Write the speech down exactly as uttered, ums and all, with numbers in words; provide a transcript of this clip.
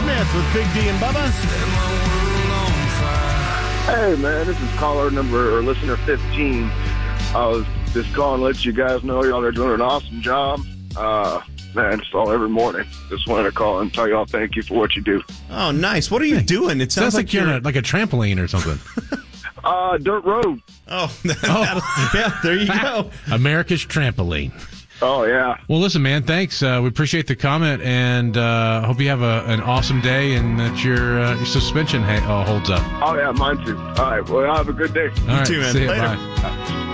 Smith with Big D and Bubba. Hey, man, this is caller number or listener fifteen. I was just calling to let you guys know y'all are doing an awesome job. Uh, man, just all every morning. Just wanted to call and tell y'all thank you for what you do. Oh, nice. What are you doing? It sounds, Sounds like, like you're you're on a, like a trampoline or something. Uh, dirt road. Oh, oh. Yeah, there you go. America's trampoline. Oh, yeah. Well, listen, man, thanks. Uh, we appreciate the comment, and uh, hope you have a, an awesome day and that your, uh, your suspension ha- uh, holds up. Oh, yeah, mine too. All right, well, have a good day. All right, too, man. see you. Later. Bye.